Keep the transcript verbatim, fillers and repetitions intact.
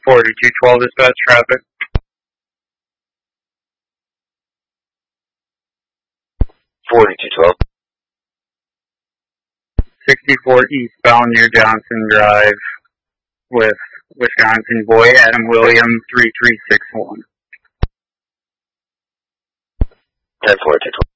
forty-two twelve dispatch traffic. forty-two twelve. sixty-four eastbound near Johnson Drive with Wisconsin boy Adam Williams three three six one. ten forty-two twelve.